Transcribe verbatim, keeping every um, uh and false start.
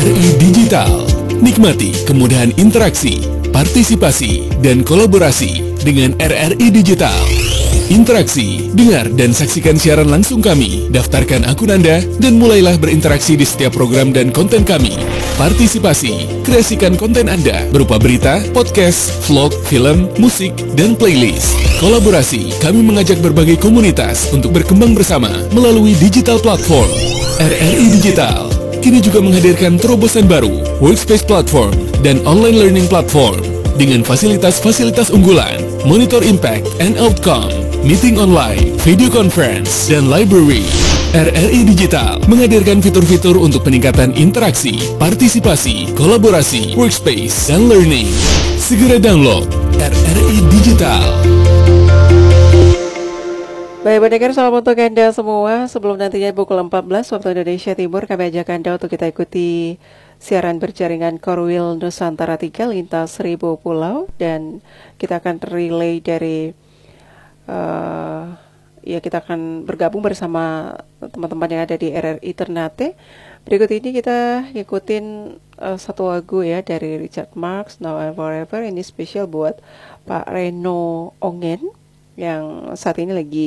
R I Digital. Nikmati kemudahan interaksi, partisipasi, dan kolaborasi dengan R R I Digital. Interaksi, dengar dan saksikan siaran langsung kami, daftarkan akun Anda, dan mulailah berinteraksi di setiap program dan konten kami. Partisipasi, kreasikan konten Anda berupa berita, podcast, vlog, film, musik, dan playlist. Kolaborasi, kami mengajak berbagai komunitas untuk berkembang bersama melalui digital platform. R R I Digital kini juga menghadirkan terobosan baru, workspace platform, dan online learning platform dengan fasilitas-fasilitas unggulan, monitor impact and outcome, meeting online, video conference, dan library. R R I Digital menghadirkan fitur-fitur untuk peningkatan interaksi, partisipasi, kolaborasi, workspace, dan learning. Segera download R R I Digital. Baik pendengar, salam untuk Anda semua. Sebelum nantinya pukul empat belas waktu Indonesia Timur, kami ajak Anda untuk kita ikuti siaran berjaringan Korwil Nusantara tiga lintas seribu pulau, dan kita akan relay dari uh, ya kita akan bergabung bersama teman-teman yang ada di R R I Ternate. Berikut ini kita ngikutin uh, satu lagu ya dari Richard Marx, Now and Forever. Ini spesial buat Pak Reno Ongen yang saat ini lagi